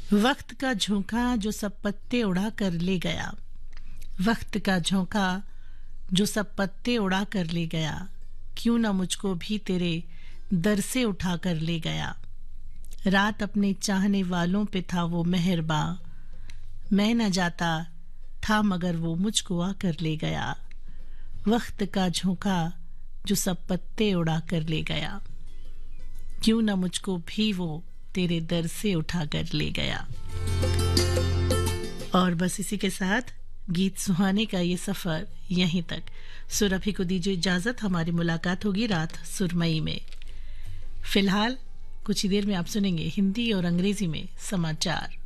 वक्त का झोंका जो सब पत्ते उड़ा कर ले गया, वक्त का झोंका जो सब पत्ते उड़ा कर ले गया, क्यों ना मुझको भी तेरे दर से उठा कर ले गया। रात अपने चाहने वालों पे था वो मेहरबा, मैं न जाता था मगर वो मुझको आकर ले गया। वक्त का झोंका जो सब पत्ते उड़ा कर ले गया, क्यों न मुझको भी वो तेरे दर से उठा कर ले गया। और बस इसी के साथ गीत सुहाने का ये सफर यहीं तक। सुरभि को दीजिए इजाजत, हमारी मुलाकात होगी रात सुरमई में। फिलहाल कुछ ही देर में आप सुनेंगे हिंदी और अंग्रेजी में समाचार।